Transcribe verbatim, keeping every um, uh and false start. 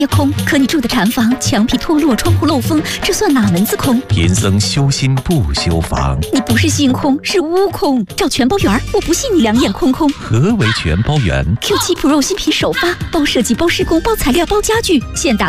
也空，可你住的禅房墙皮脱落，窗户漏风，这算哪门子空？ 贫僧修心不修房。 你不是心空，是屋空。找全包圆，我不信你两眼空空。 何为全包圆 ？Q 七 Pro 新品首发，包设计、包施工、包材料、包家具，现打